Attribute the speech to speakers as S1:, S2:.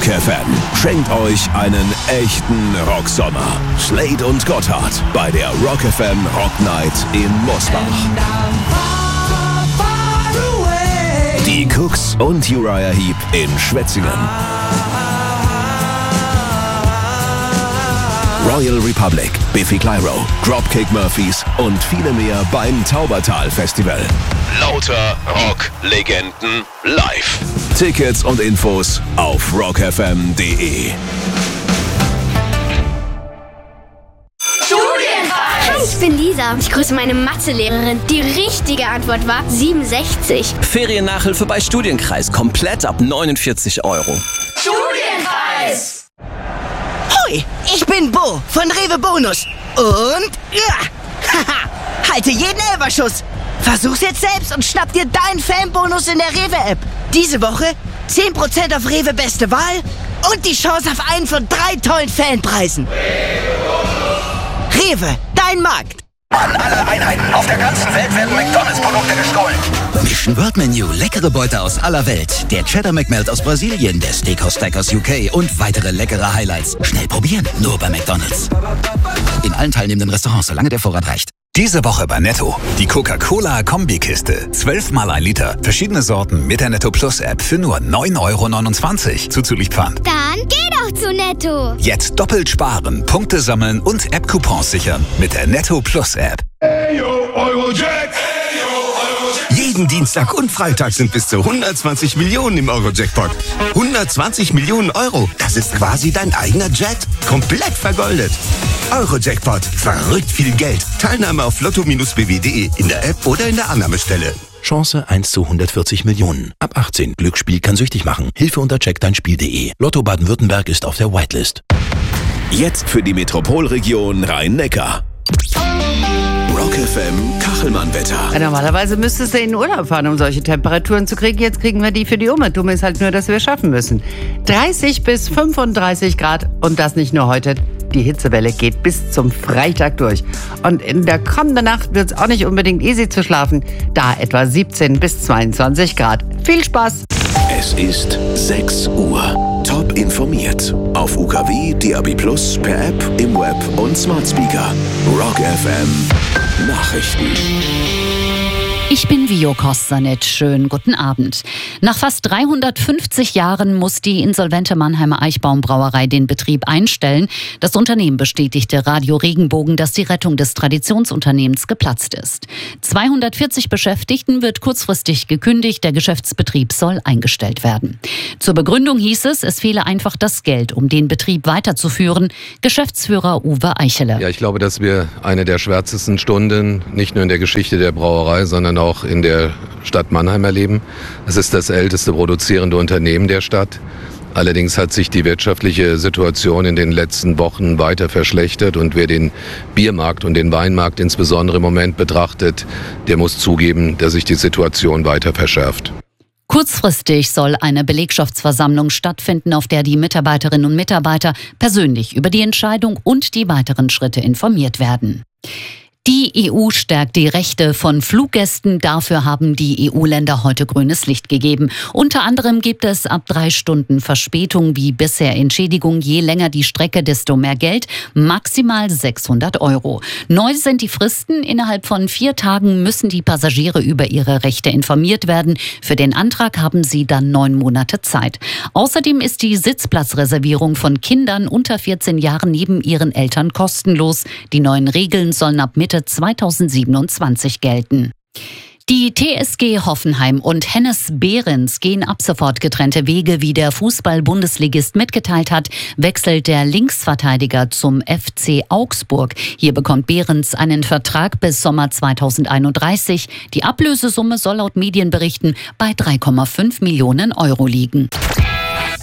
S1: Rock FM schenkt euch einen echten Rocksommer. Slade und Gotthard bei der Rock FM Rock Night in Mosbach. Die Cooks und Uriah Heep in Schwetzingen. Royal Republic, Biffy Clyro, Dropkick Murphys und viele mehr beim Taubertal Festival. Lauter Rock-Legenden live. Tickets und Infos auf rockfm.de.
S2: Hi, ich bin Lisa. Ich grüße meine Mathelehrerin. Die richtige Antwort war 67.
S3: Feriennachhilfe bei Studienkreis. Komplett ab 49 €.
S2: Studienkreis!
S4: Hoi, ich bin Bo von Rewe Bonus. Und haha, halte jeden Elferschuss. Versuch's jetzt selbst und schnapp dir deinen Fanbonus in der Rewe-App. Diese Woche 10% auf Rewe Beste Wahl und die Chance auf einen von 3 tollen Fanpreisen. Rewe, dein Markt.
S5: An alle Einheiten auf der ganzen Welt werden McDonalds-Produkte gestohlen.
S6: Mission World Menu, leckere Beute aus aller Welt. Der Cheddar McMelt aus Brasilien, der Steakhouse Stack aus UK und weitere leckere Highlights. Schnell probieren, nur bei McDonalds. In allen teilnehmenden Restaurants, solange der Vorrat reicht.
S7: Diese Woche bei Netto. Die Coca-Cola-Kombikiste. 12 mal 1 Liter. Verschiedene Sorten mit der Netto Plus App für nur 9,29 € zuzüglich Pfand.
S2: Dann geh doch zu Netto.
S7: Jetzt doppelt sparen, Punkte sammeln und App-Coupons sichern mit der Netto Plus App.
S8: Eyo, Eurojack. Jeden Dienstag und Freitag sind bis zu 120 Millionen im Euro-Jackpot. 120 Millionen Euro, das ist quasi dein eigener Jet. Komplett vergoldet. Euro-Jackpot, verrückt viel Geld. Teilnahme auf lotto-bw.de, in der App oder in der Annahmestelle.
S9: Chance 1 zu 140 Millionen. Ab 18. Glücksspiel kann süchtig machen. Hilfe unter checkdeinspiel.de. Lotto Baden-Württemberg ist auf der Whitelist.
S1: Jetzt für die Metropolregion Rhein-Neckar. Rock FM Kachelmann-Wetter.
S10: Ja, normalerweise müsstest du in den Urlaub fahren, um solche Temperaturen zu kriegen. Jetzt kriegen wir die für die Umme. Dumm ist halt nur, dass wir schaffen müssen. 30 bis 35 Grad und das nicht nur heute. Die Hitzewelle geht bis zum Freitag durch. Und in der kommenden Nacht wird es auch nicht unbedingt easy zu schlafen. Da etwa 17 bis 22 Grad. Viel Spaß!
S1: Es ist 6 Uhr. Top informiert. Auf UKW, DAB+, per App, im Web und Smart Speaker. Rock FM Nachrichten.
S11: Ich bin Vio Kostanic. Schönen guten Abend. Nach fast 350 Jahren muss die insolvente Mannheimer Eichbaum-Brauerei den Betrieb einstellen. Das Unternehmen bestätigte Radio Regenbogen, dass die Rettung des Traditionsunternehmens geplatzt ist. 240 Beschäftigten wird kurzfristig gekündigt. Der Geschäftsbetrieb soll eingestellt werden. Zur Begründung hieß es fehle einfach das Geld, um den Betrieb weiterzuführen. Geschäftsführer Uwe Eichele.
S12: Ja, ich glaube, dass wir eine der schwärzesten Stunden nicht nur in der Geschichte der Brauerei, sondern auch in der Stadt Mannheim erleben. Es ist das älteste produzierende Unternehmen der Stadt. Allerdings hat sich die wirtschaftliche Situation in den letzten Wochen weiter verschlechtert und wer den Biermarkt und den Weinmarkt insbesondere im Moment betrachtet, der muss zugeben, dass sich die Situation weiter verschärft.
S11: Kurzfristig soll eine Belegschaftsversammlung stattfinden, auf der die Mitarbeiterinnen und Mitarbeiter persönlich über die Entscheidung und die weiteren Schritte informiert werden. Die EU stärkt die Rechte von Fluggästen. Dafür haben die EU-Länder heute grünes Licht gegeben. Unter anderem gibt es ab 3 Stunden Verspätung wie bisher Entschädigung. Je länger die Strecke, desto mehr Geld. Maximal 600 €. Neu sind die Fristen. Innerhalb von 4 Tagen müssen die Passagiere über ihre Rechte informiert werden. Für den Antrag haben sie dann 9 Monate Zeit. Außerdem ist die Sitzplatzreservierung von Kindern unter 14 Jahren neben ihren Eltern kostenlos. Die neuen Regeln sollen ab Mitte 2027 gelten. Die TSG Hoffenheim und Hennes Behrens gehen ab sofort getrennte Wege. Wie der Fußball-Bundesligist mitgeteilt hat, wechselt der Linksverteidiger zum FC Augsburg. Hier bekommt Behrens einen Vertrag bis Sommer 2031. Die Ablösesumme soll laut Medienberichten bei 3,5 Millionen € liegen.